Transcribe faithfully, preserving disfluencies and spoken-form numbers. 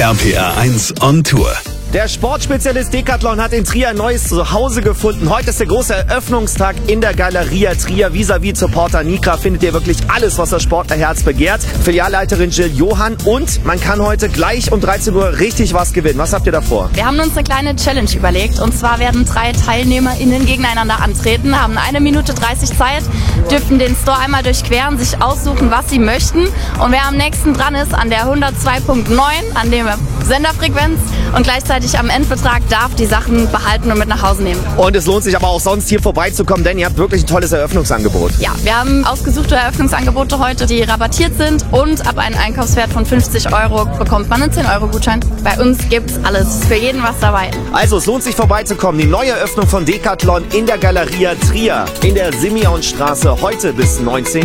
R P R eins on Tour. Der Sportspezialist Decathlon hat in Trier ein neues Zuhause gefunden. Heute ist der große Eröffnungstag in der Galeria Trier. Vis-à-vis zur Porta Nigra findet ihr wirklich alles, was das Sportlerherz begehrt. Filialleiterin Jill Johann, und man kann heute gleich um dreizehn Uhr richtig was gewinnen. Was habt ihr da vor? Wir haben uns eine kleine Challenge überlegt, und zwar werden drei TeilnehmerInnen gegeneinander antreten, haben eine Minute dreißig Zeit, dürfen den Store einmal durchqueren, sich aussuchen, was sie möchten, und wer am nächsten dran ist, an der hundertzwei Punkt neun, an der Senderfrequenz, und gleichzeitig am Endbetrag darf die Sachen behalten und mit nach Hause nehmen. Und es lohnt sich aber auch sonst hier vorbeizukommen, denn ihr habt wirklich ein tolles Eröffnungsangebot. Ja, wir haben ausgesuchte Eröffnungsangebote heute, die rabattiert sind, und ab einem Einkaufswert von fünfzig Euro bekommt man einen zehn Euro Gutschein. Bei uns gibt's alles, für jeden was dabei. Also es lohnt sich vorbeizukommen. Die neue Eröffnung von Decathlon in der Galeria Trier in der Simeonstraße heute bis neunzehn Uhr.